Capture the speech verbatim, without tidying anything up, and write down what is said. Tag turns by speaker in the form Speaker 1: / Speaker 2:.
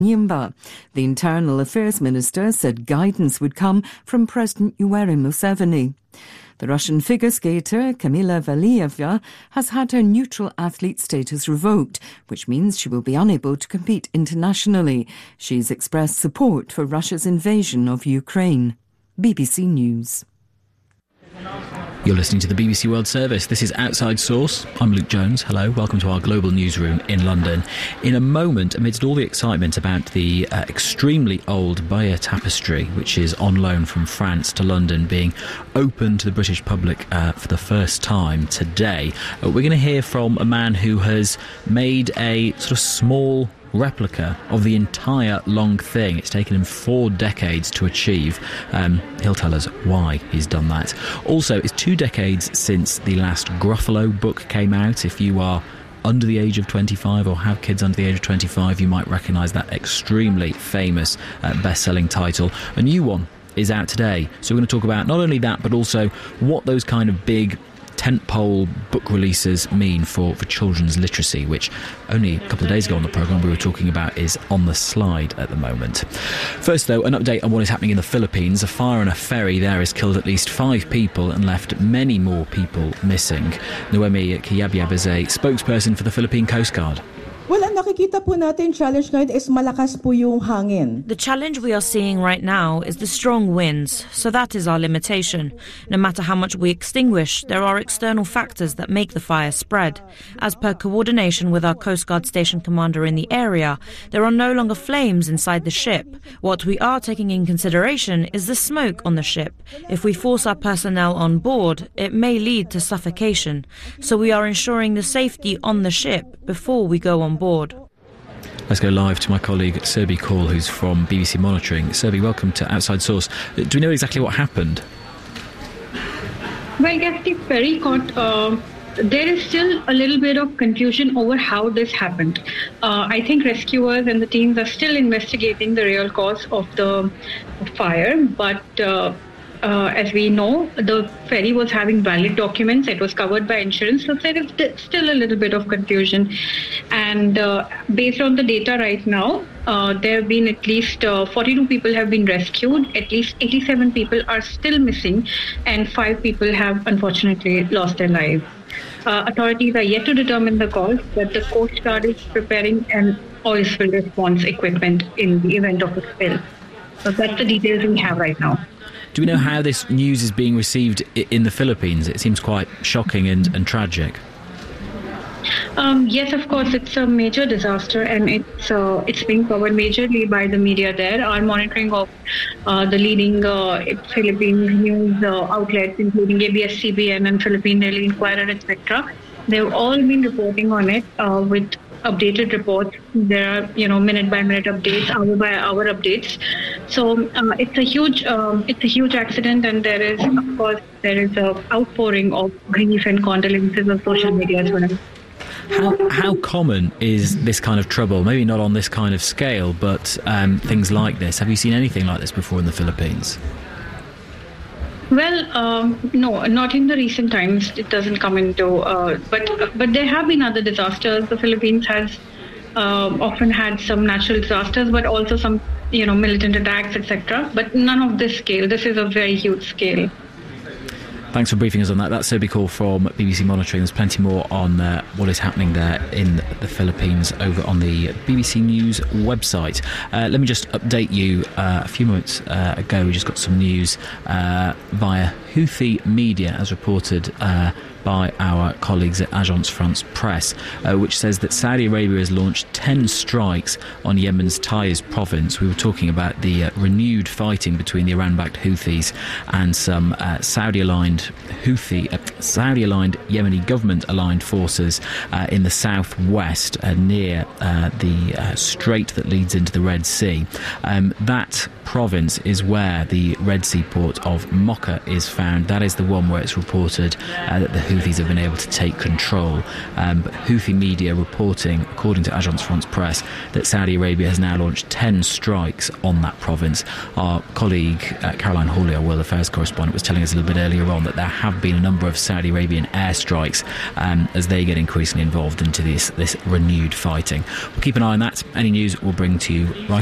Speaker 1: Nyimba. The Internal Affairs Minister said guidance would come from President Yoweri Museveni. The Russian figure skater Kamila Valieva has had her neutral athlete status revoked, which means she will be unable to compete internationally. She's expressed support for Russia's invasion of Ukraine. B B C News.
Speaker 2: You're listening to the B B C World Service. This is Outside Source. I'm Luke Jones. Hello, welcome to our global newsroom in London. In a moment, amidst all the excitement about the uh, extremely old Bayeux Tapestry, which is on loan from France to London, being open to the British public uh, for the first time today, uh, we're going to hear from a man who has made a sort of small replica of the entire long thing. It's taken him four decades to achieve. Um, he'll tell us why he's done that. Also, it's two decades since the last Gruffalo book came out. If you are under the age of twenty-five or have kids under the age of twenty-five, you might recognise that extremely famous uh, best-selling title. A new one is out today. So we're going to talk about not only that, but also what those kind of big tentpole book releases mean for, for children's literacy, which only a couple of days ago on the programme we were talking about is on the slide at the moment. First, though, an update on what is happening in the Philippines. A fire on a ferry there has killed at least five people and left many more people missing. Noemi Kiyabyab is a spokesperson for the Philippine Coast Guard.
Speaker 3: Well, ang nakikita po natin challenge ngayon is malakas po yung hangin.
Speaker 4: The challenge we are seeing right now is the strong winds, so that is our limitation. No matter how much we extinguish, there are external factors that make the fire spread. As per coordination with our Coast Guard station commander in the area, there are no longer flames inside the ship. What we are taking in consideration is the smoke on the ship. If we force our personnel on board, it may lead to suffocation. So we are ensuring the safety on the ship before we go on board.
Speaker 2: Let's go live to my colleague Serbi Call, who's from B B C Monitoring. Serbi, welcome to Outside Source. Do we know exactly what happened?
Speaker 5: Well, I guess the ferry caught. Uh, there is still a little bit of confusion over how this happened. Uh, I think rescuers and the teams are still investigating the real cause of the fire, but uh, Uh, as we know, the ferry was having valid documents. It was covered by insurance. So there is still a little bit of confusion. And uh, based on the data right now, uh, there have been at least uh, forty-two people have been rescued. At least eighty-seven people are still missing. And five people have unfortunately lost their lives. Uh, authorities are yet to determine the cause, but the Coast Guard is preparing an oil spill response equipment in the event of a spill. So that's the details we have right now.
Speaker 2: Do we know how this news is being received in the Philippines? It seems quite shocking and, and tragic.
Speaker 5: Um, yes, of course, it's a major disaster, and it's uh, it's being covered majorly by the media there. Our monitoring of uh, the leading uh, Philippine news uh, outlets, including A B S C B N and Philippine Daily Inquirer, et cetera, they've all been reporting on it uh, with updated reports. There are, you know, minute by minute updates, hour by hour updates. So uh, it's a huge, um, it's a huge accident, and there is, of course, there is a outpouring of grief and condolences on social media as well.
Speaker 2: How how common is this kind of trouble? Maybe not on this kind of scale, but um, things like this. Have you seen anything like this before in the Philippines?
Speaker 5: Well, um, no, not in the recent times. It doesn't come into, uh, but but there have been other disasters. The Philippines has uh, often had some natural disasters, but also some, you know, militant attacks, et cetera. But none of this scale. This is a very huge scale.
Speaker 2: Thanks for briefing us on that. That's Serbi Call from B B C Monitoring. There's plenty more on uh, what is happening there in the Philippines over on the B B C News website. Uh, let me just update you. Uh, a few moments uh, ago, we just got some news uh, via Houthi media, as reported uh, by our colleagues at Agence France Presse, uh, which says that Saudi Arabia has launched ten strikes on Yemen's Taiz province. We were talking about the uh, renewed fighting between the Iran-backed Houthis and some uh, Saudi-aligned Houthi, uh, Saudi-aligned Yemeni government-aligned forces uh, in the southwest uh, near uh, the uh, strait that leads into the Red Sea. Um, that province is where the Red Sea port of Mocha is found. That is the one where it's reported uh, that the Houthis have been able to take control. Um, but Houthi media reporting, according to Agence France Presse, that Saudi Arabia has now launched ten strikes on that province. Our colleague uh, Caroline Hawley, our world affairs correspondent, was telling us a little bit earlier on that there have been a number of Saudi Arabian airstrikes um, as they get increasingly involved into this, this renewed fighting. We'll keep an eye on that. Any news we'll bring to you right